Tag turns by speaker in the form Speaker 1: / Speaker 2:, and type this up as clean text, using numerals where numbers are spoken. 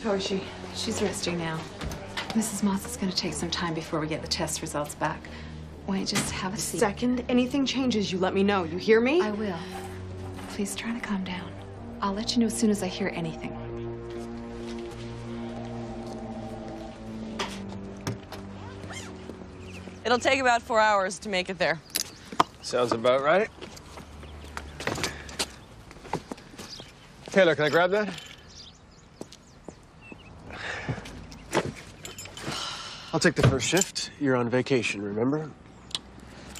Speaker 1: How is she?
Speaker 2: She's resting now. Mrs. Moss is going to take some time before we get the test results back. Why don't you just have a seat?
Speaker 1: Second anything changes, you let me know. You hear me?
Speaker 2: I will. Please try to calm down. I'll let you know as soon as I hear anything.
Speaker 3: It'll take about 4 hours to make it there.
Speaker 4: Sounds about right. Taylor, can I grab that? I'll take the first shift. You're on vacation, remember?